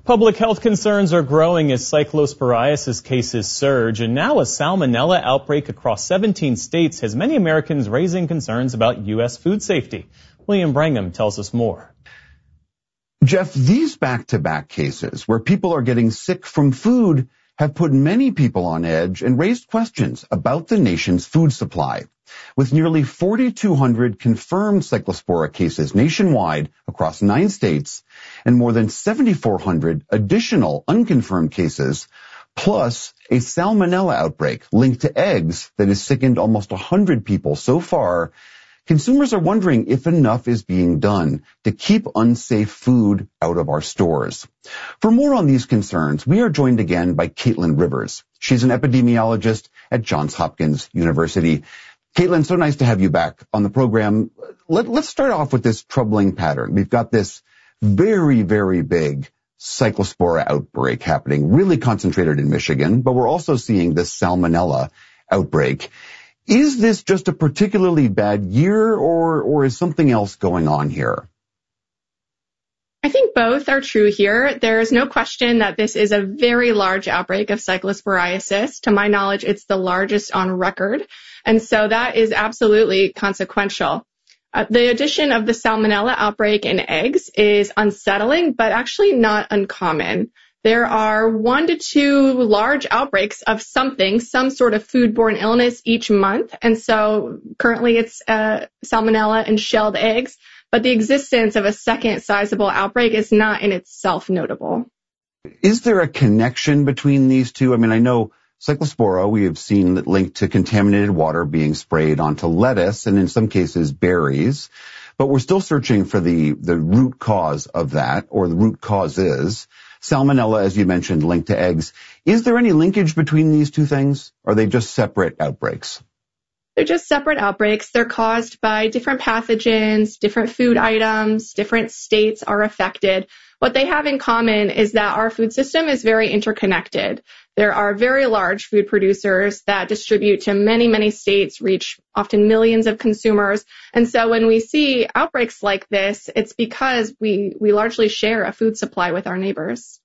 Public health concerns are growing as cyclosporiasis cases surge, and now a salmonella outbreak across 17 states has many Americans raising concerns about U.S. food safety. William Brangham tells us more. Jeff, these back-to-back cases where people are getting sick from food have put many people on edge and raised questions about the nation's food supply. With nearly 4,200 confirmed cyclospora cases nationwide across 9 states and more than 7,400 additional unconfirmed cases, plus a salmonella outbreak linked to eggs that has sickened almost 100 people so far, consumers are wondering if enough is being done to keep unsafe food out of our stores. For more on these concerns, we are joined again by Caitlin Rivers. She's an epidemiologist at Johns Hopkins University. Caitlin, so nice to have you back on the program. Let's start off with this troubling pattern. We've got this very, very big cyclospora outbreak happening, really concentrated in Michigan, but we're also seeing this salmonella outbreak. Is this just a particularly bad year, or is something else going on here? I think both are true here. There is no question that this is a very large outbreak of cyclosporiasis. To my knowledge, it's the largest on record. And so that is absolutely consequential. The addition of the salmonella outbreak in eggs is unsettling, but actually not uncommon. There are 1 to 2 large outbreaks of something, some sort of foodborne illness each month. And so currently it's salmonella in shelled eggs. But the existence of a second sizable outbreak is not in itself notable. Is there a connection between these two? I mean, I know cyclospora we have seen linked to contaminated water being sprayed onto lettuce and in some cases berries. But we're still searching for the root cause of that, or the root causes. Salmonella, as you mentioned, linked to eggs. Is there any linkage between these two things? Or are they just separate outbreaks? They're just separate outbreaks. They're caused by different pathogens, different food items, different states are affected. What they have in common is that our food system is very interconnected. There are very large food producers that distribute to many, many states, reach often millions of consumers. And so when we see outbreaks like this, it's because we largely share a food supply with our neighbors.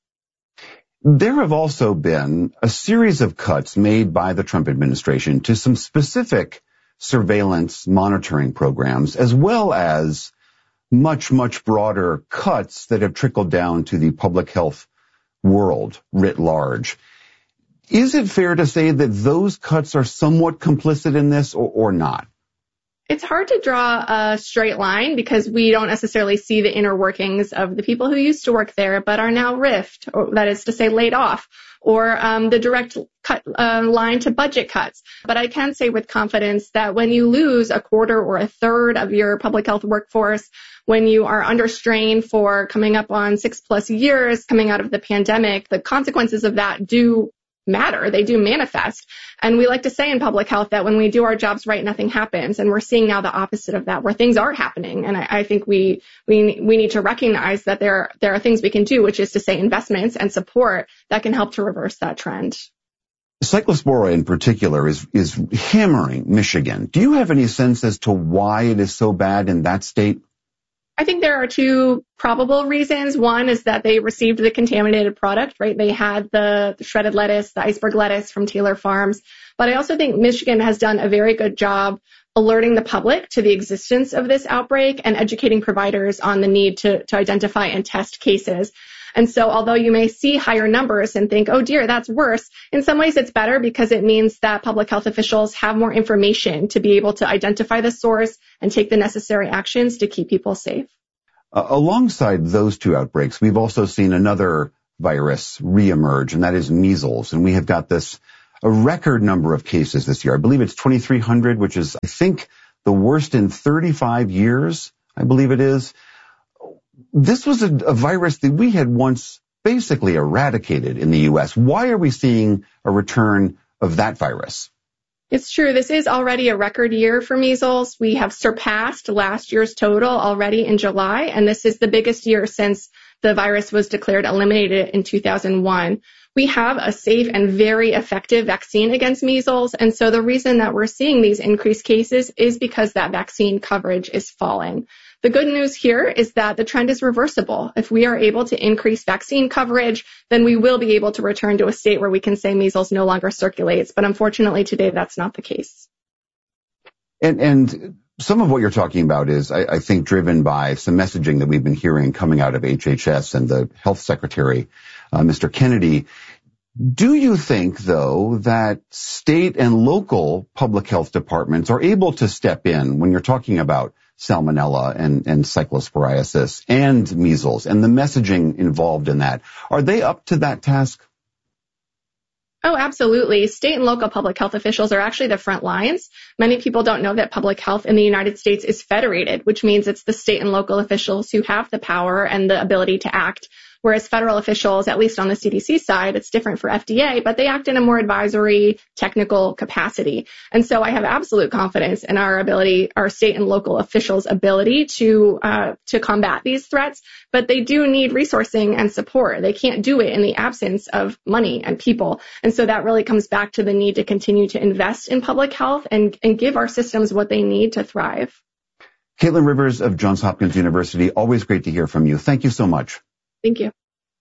There have also been a series of cuts made by the Trump administration to some specific surveillance monitoring programs, as well as much, much broader cuts that have trickled down to the public health world writ large. Is it fair to say that those cuts are somewhat complicit in this or not? It's hard to draw a straight line because we don't necessarily see the inner workings of the people who used to work there but are now riffed, or that is to say laid off, or the direct cut line to budget cuts. But I can say with confidence that when you lose a quarter or a third of your public health workforce, when you are under strain for coming up on 6+ years coming out of the pandemic, the consequences of that do matter. They do manifest. And we like to say in public health that when we do our jobs right, nothing happens. And we're seeing now the opposite of that, where things are happening. And I think we need to recognize that there are things we can do, which is to say investments and support that can help to reverse that trend. Cyclospora in particular is hammering Michigan. Do you have any sense as to why it is so bad in that state? I think there are 2 probable reasons. One is that they received the contaminated product, right? They had the shredded lettuce, the iceberg lettuce from Taylor Farms. But I also think Michigan has done a very good job alerting the public to the existence of this outbreak and educating providers on the need to identify and test cases. And so although you may see higher numbers and think, oh dear, that's worse, in some ways it's better because it means that public health officials have more information to be able to identify the source and take the necessary actions to keep people safe. Alongside those 2 outbreaks, we've also seen another virus reemerge, and that is measles. And we have got a record number of cases this year. I believe it's 2,300, which is, I think, the worst in 35 years, I believe it is. This was a virus that we had once basically eradicated in the U.S. Why are we seeing a return of that virus? It's true. This is already a record year for measles. We have surpassed last year's total already in July, and this is the biggest year since the virus was declared eliminated in 2001. We have a safe and very effective vaccine against measles, and so the reason that we're seeing these increased cases is because that vaccine coverage is falling. The good news here is that the trend is reversible. If we are able to increase vaccine coverage, then we will be able to return to a state where we can say measles no longer circulates. But unfortunately, today, that's not the case. And some of what you're talking about is, I think, driven by some messaging that we've been hearing coming out of HHS and the health secretary, Mr. Kennedy. Do you think, though, that state and local public health departments are able to step in when you're talking about salmonella and cyclosporiasis and measles and the messaging involved in that? Are they up to that task? Oh, absolutely. State and local public health officials are actually the front lines. Many people don't know that public health in the United States is federated, which means it's the state and local officials who have the power and the ability to act. Whereas federal officials, at least on the CDC side, it's different for FDA, but they act in a more advisory, technical capacity. And so I have absolute confidence in our ability, our state and local officials' ability to combat these threats. But they do need resourcing and support. They can't do it in the absence of money and people. And so that really comes back to the need to continue to invest in public health and give our systems what they need to thrive. Caitlin Rivers of Johns Hopkins University, always great to hear from you. Thank you so much. Thank you.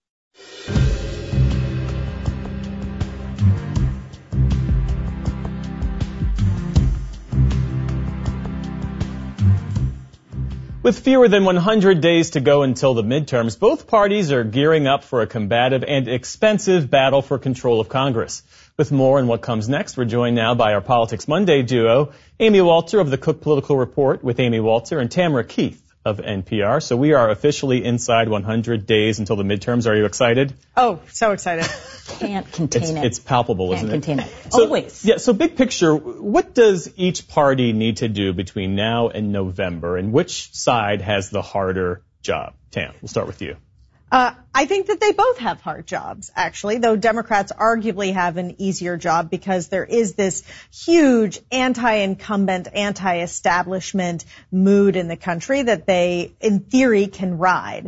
With fewer than 100 days to go until the midterms, both parties are gearing up for a combative and expensive battle for control of Congress. With more on what comes next, we're joined now by our Politics Monday duo, Amy Walter of the Cook Political Report with Amy Walter and Tamara Keith of NPR. So we are officially inside 100 days until the midterms. Are you excited? Oh, so excited. Can't contain it. It's palpable, isn't it? Can't contain it. So, Always. Yeah, so big picture, what does each party need to do between now and November, and which side has the harder job? Tam, we'll start with you. I think that they both have hard jobs, actually, though Democrats arguably have an easier job because there is this huge anti-incumbent, anti-establishment mood in the country that they, in theory, can ride.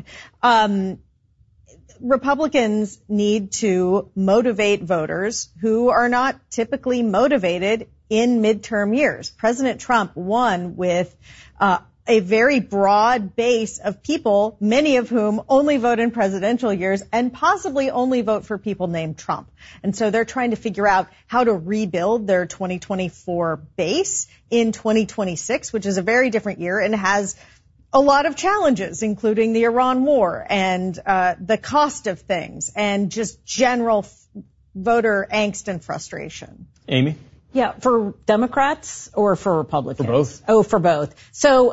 Republicans need to motivate voters who are not typically motivated in midterm years. President Trump won with a very broad base of people, many of whom only vote in presidential years and possibly only vote for people named Trump. And so they're trying to figure out how to rebuild their 2024 base in 2026, which is a very different year and has a lot of challenges, including the Iran war and the cost of things and just general voter angst and frustration. Amy? Yeah, for Democrats or for Republicans? For both. Oh, for both. So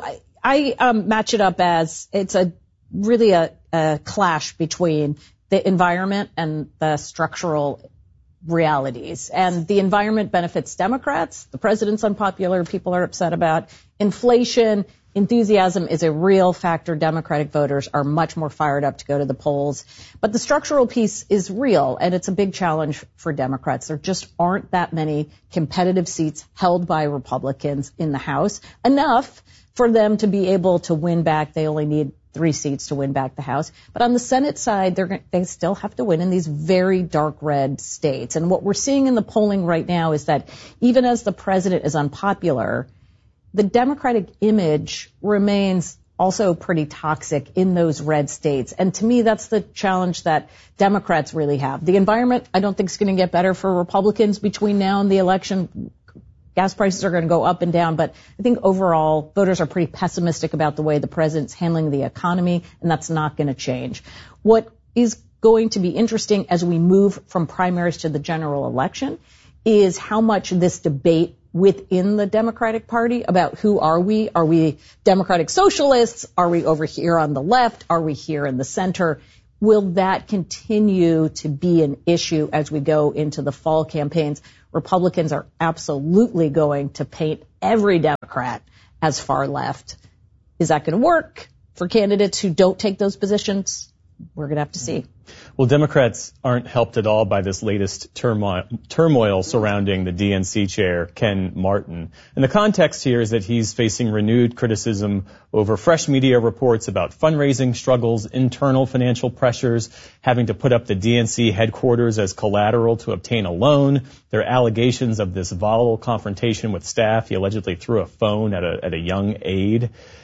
I match it up as it's really a clash between the environment and the structural realities. And the environment benefits Democrats. The president's unpopular. People are upset about inflation. Enthusiasm is a real factor. Democratic voters are much more fired up to go to the polls. But the structural piece is real, and it's a big challenge for Democrats. There just aren't that many competitive seats held by Republicans in the House, enough for them to be able to win back. They only need 3 seats to win back the House. But on the Senate side, they still have to win in these very dark red states. And what we're seeing in the polling right now is that even as the president is unpopular, the Democratic image remains also pretty toxic in those red states. And to me, that's the challenge that Democrats really have. The environment, I don't think, is going to get better for Republicans between now and the election. Gas prices are going to go up and down. But I think overall, voters are pretty pessimistic about the way the president's handling the economy, and that's not going to change. What is going to be interesting as we move from primaries to the general election is how much this debate within the Democratic Party about who are we? Are we Democratic Socialists? Are we over here on the left? Are we here in the center? Will that continue to be an issue as we go into the fall campaigns? Republicans are absolutely going to paint every Democrat as far left. Is that going to work for candidates who don't take those positions? We're going to have to see. Well, Democrats aren't helped at all by this latest turmoil surrounding the DNC chair, Ken Martin. And the context here is that he's facing renewed criticism over fresh media reports about fundraising struggles, internal financial pressures, having to put up the DNC headquarters as collateral to obtain a loan. There are allegations of this volatile confrontation with staff. He allegedly threw a phone at a young aide.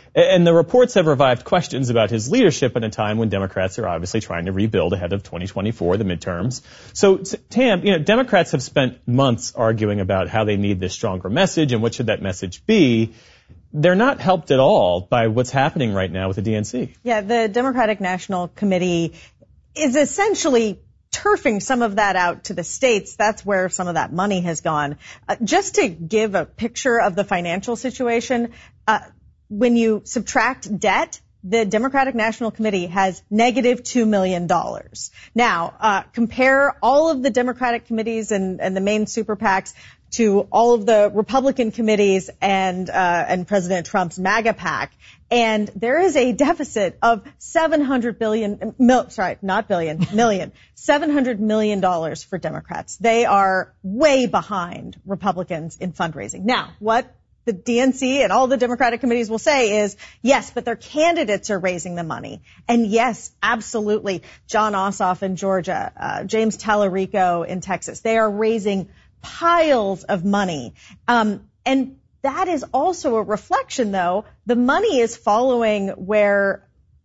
And the reports have revived questions about his leadership at a time when Democrats are obviously trying to rebuild ahead of 2024, the midterms. So, Tam, Democrats have spent months arguing about how they need this stronger message and what should that message be. They're not helped at all by what's happening right now with the DNC. Yeah, the Democratic National Committee is essentially turfing some of that out to the states. That's where some of that money has gone. Just to give a picture of the financial situation, when you subtract debt, the Democratic National Committee has negative $2 million. Now, compare all of the Democratic committees and the main super PACs to all of the Republican committees and President Trump's MAGA PAC. And there is a deficit of $700 million for Democrats. They are way behind Republicans in fundraising. Now, what the DNC and all the Democratic committees will say is, yes, but their candidates are raising the money. And yes, absolutely, Jon Ossoff in Georgia, James Tallarico in Texas, they are raising piles of money. And that is also a reflection, though. The money is following where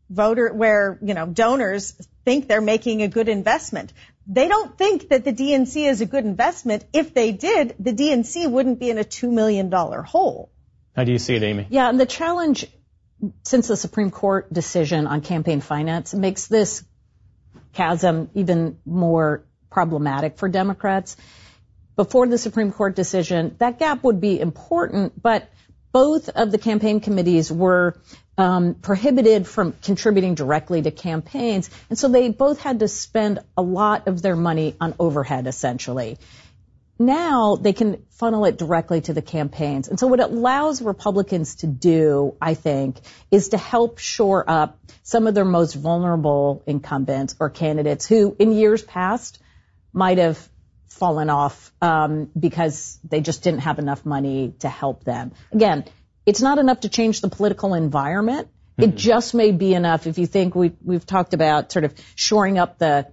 donors think they're making a good investment. They don't think that the DNC is a good investment. If they did, the DNC wouldn't be in a $2 million hole. How do you see it, Amy? Yeah, and the challenge since the Supreme Court decision on campaign finance makes this chasm even more problematic for Democrats. Before the Supreme Court decision, that gap would be important, but both of the campaign committees were prohibited from contributing directly to campaigns, and so they both had to spend a lot of their money on overhead, essentially. Now they can funnel it directly to the campaigns. And so what it allows Republicans to do, I think, is to help shore up some of their most vulnerable incumbents or candidates who in years past might have fallen off because they just didn't have enough money to help them. Again, it's not enough to change the political environment. Mm-hmm. It just may be enough if you think we've talked about sort of shoring up the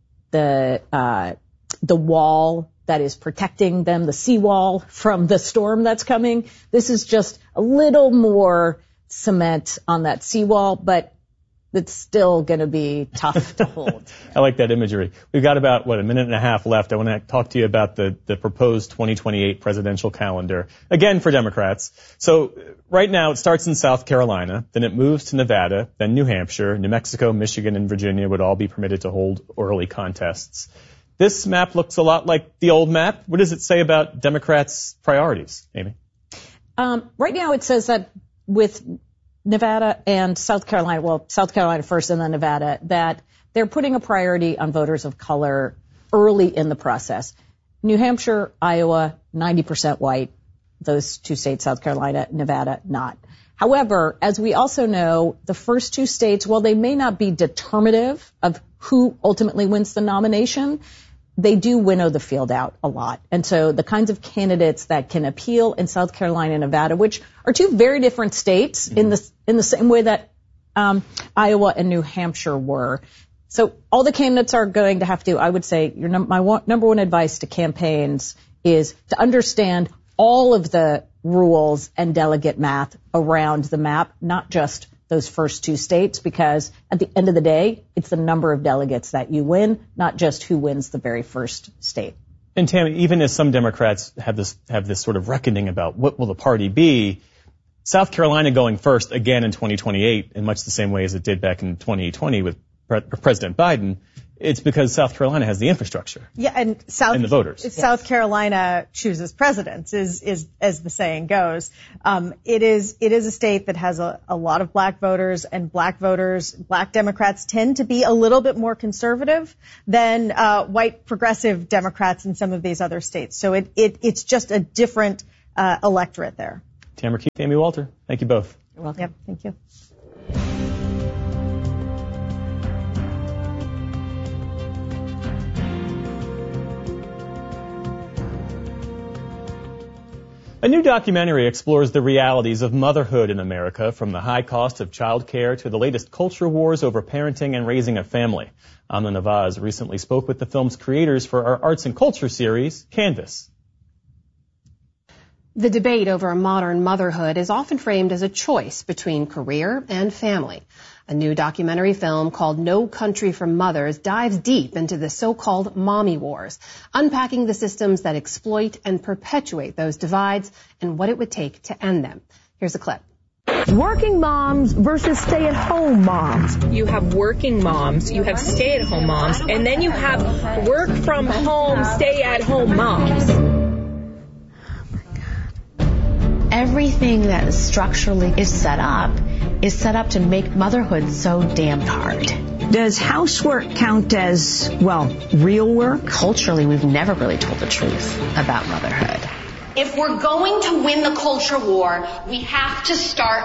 wall that is protecting them, the seawall from the storm that's coming. This is just a little more cement on that seawall, but it's still going to be tough to hold. I like that imagery. We've got about, a minute and a half left. I want to talk to you about the proposed 2028 presidential calendar, again for Democrats. So right now it starts in South Carolina, then it moves to Nevada, then New Hampshire, New Mexico, Michigan, and Virginia would all be permitted to hold early contests. This map looks a lot like the old map. What does it say about Democrats' priorities, Amy? Right now it says that with Nevada and South Carolina, South Carolina first and then Nevada, that they're putting a priority on voters of color early in the process. New Hampshire, Iowa, 90% white. Those two states, South Carolina, Nevada, not. However, as we also know, the first two states, while they may not be determinative of who ultimately wins the nomination, they do winnow the field out a lot. And so the kinds of candidates that can appeal in South Carolina and Nevada, which are two very different states in the same way that Iowa and New Hampshire were. So all the candidates are going to have to, I would say, my number one advice to campaigns is to understand all of the rules and delegate math around the map, not just those first two states, because at the end of the day, it's the number of delegates that you win, not just who wins the very first state. And Tammy, even as some Democrats have this sort of reckoning about what will the party be, South Carolina going first again in 2028 in much the same way as it did back in 2020 with President Biden, it's because South Carolina has the infrastructure. Yeah, and the voters. South Carolina chooses presidents, is as the saying goes. It is a state that has a lot of black voters, and black Democrats tend to be a little bit more conservative than white progressive Democrats in some of these other states. So it's just a different electorate there. Tamara Keith, Amy Walter, thank you both. You're welcome. Yep, thank you. A new documentary explores the realities of motherhood in America, from the high cost of childcare to the latest culture wars over parenting and raising a family. Amna Nawaz recently spoke with the film's creators for our Arts and Culture series, Canvas. The debate over modern motherhood is often framed as a choice between career and family. A new documentary film called No Country for Mothers dives deep into the so-called mommy wars, unpacking the systems that exploit and perpetuate those divides and what it would take to end them. Here's a clip. Working moms versus stay-at-home moms. You have working moms, you have stay-at-home moms, and then you have work-from-home, stay-at-home moms. Everything that structurally is set up to make motherhood so damn hard. Does housework count as, well, real work? Culturally, we've never really told the truth about motherhood. If we're going to win the culture war, we have to start.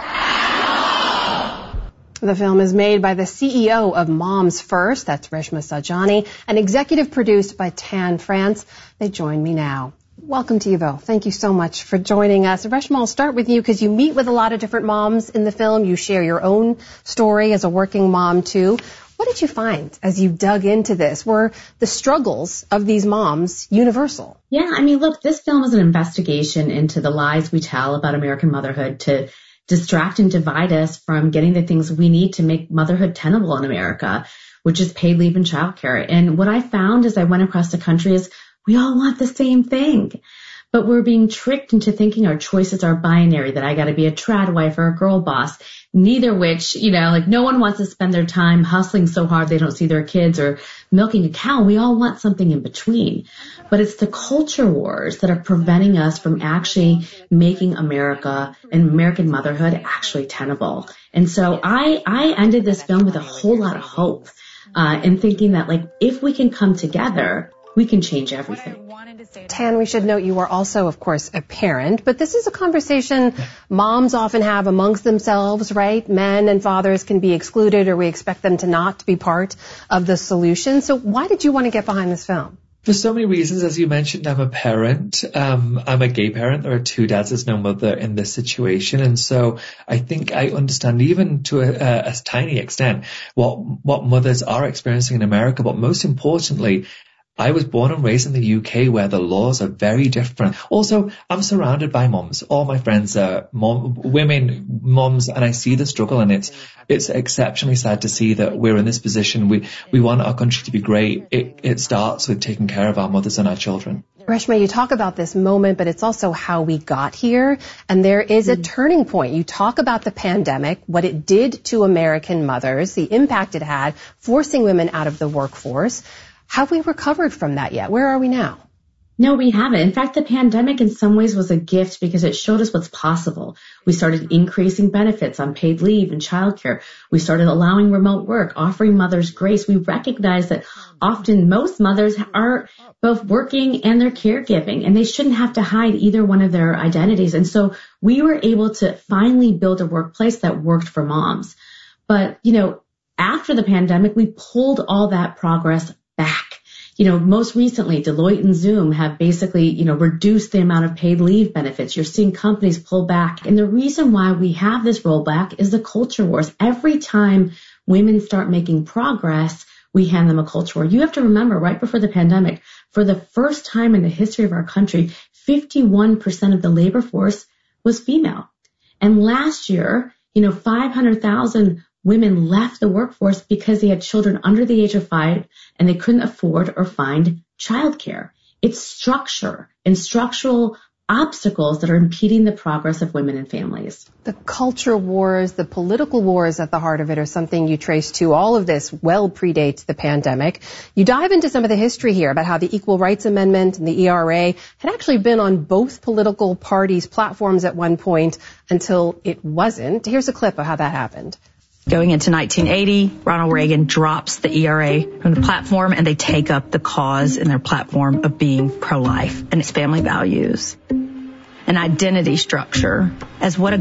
The film is made by the CEO of Moms First, that's Reshma Saujani, and executive produced by Tan France. They join me now. Welcome to you both. Thank you so much for joining us. Reshma, I'll start with you because you meet with a lot of different moms in the film. You share your own story as a working mom, too. What did you find as you dug into this? Were the struggles of these moms universal? Yeah, I mean, look, this film is an investigation into the lies we tell about American motherhood to distract and divide us from getting the things we need to make motherhood tenable in America, which is paid leave and childcare. And what I found as I went across the country is we all want the same thing, but we're being tricked into thinking our choices are binary, that I got to be a trad wife or a girl boss, neither which, like no one wants to spend their time hustling so hard they don't see their kids or milking a cow. We all want something in between. But it's the culture wars that are preventing us from actually making America and American motherhood actually tenable. And so I ended this film with a whole lot of hope in thinking that, if we can come together, we can change everything. Tan, we should note you are also, of course, a parent, but this is a conversation moms often have amongst themselves, right? Men and fathers can be excluded, or we expect them to not be part of the solution. So why did you want to get behind this film? For so many reasons. As you mentioned, I'm a parent. I'm a gay parent. There are two dads. There's no mother in this situation. And so I think I understand, even to a tiny extent, what mothers are experiencing in America. But most importantly, I was born and raised in the UK, where the laws are very different. Also, I'm surrounded by moms. All my friends are women moms, and I see the struggle, and it's exceptionally sad to see that we're in this position. We want our country to be great. It starts with taking care of our mothers and our children. Reshma, you talk about this moment, but it's also how we got here, and there is a turning point. You talk about the pandemic, what it did to American mothers, the impact it had, forcing women out of the workforce. Have we recovered from that yet? Where are we now? No, we haven't. In fact, the pandemic in some ways was a gift because it showed us what's possible. We started increasing benefits on paid leave and childcare. We started allowing remote work, offering mothers grace. We recognized that often most mothers are both working and they're caregiving, and they shouldn't have to hide either one of their identities. And so we were able to finally build a workplace that worked for moms. But, after the pandemic, we pulled all that progress back. Most recently, Deloitte and Zoom have basically, reduced the amount of paid leave benefits. You're seeing companies pull back. And the reason why we have this rollback is the culture wars. Every time women start making progress, we hand them a culture war. You have to remember, right before the pandemic, for the first time in the history of our country, 51% of the labor force was female. And last year, 500,000 women left the workforce because they had children under the age of 5 and they couldn't afford or find childcare. It's structure and structural obstacles that are impeding the progress of women and families. The culture wars, the political wars at the heart of it are something you trace to. All of this well predates the pandemic. You dive into some of the history here about how the Equal Rights Amendment and the ERA had actually been on both political parties' platforms at one point until it wasn't. Here's a clip of how that happened. Going into 1980, Ronald Reagan drops the ERA from the platform, and they take up the cause in their platform of being pro-life and its family values, an identity structure as what a